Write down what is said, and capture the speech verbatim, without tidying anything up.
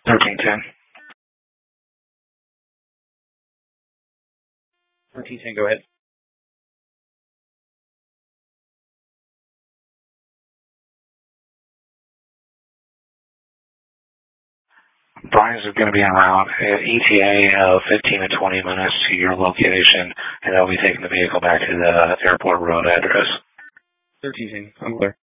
thirteen ten. thirteen ten, go ahead. Brian's is going to be en route at E T A uh, fifteen to twenty minutes to your location, and they'll be taking the vehicle back to the airport road address. thirteen ten, I'm clear.